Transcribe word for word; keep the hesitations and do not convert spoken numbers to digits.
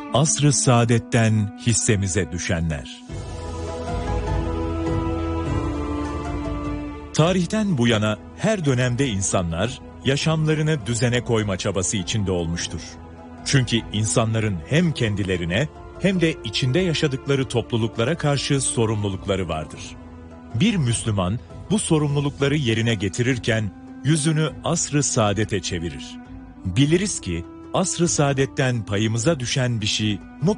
Asr-ı saadetten hissemize düşenler. Tarihten bu yana her dönemde insanlar yaşamlarını düzene koyma çabası içinde olmuştur. Çünkü insanların hem kendilerine hem de içinde yaşadıkları topluluklara karşı sorumlulukları vardır. Bir Müslüman bu sorumlulukları yerine getirirken yüzünü asr-ı saadete çevirir. Biliriz ki asr-ı saadetten payımıza düşen bir şey mutlaka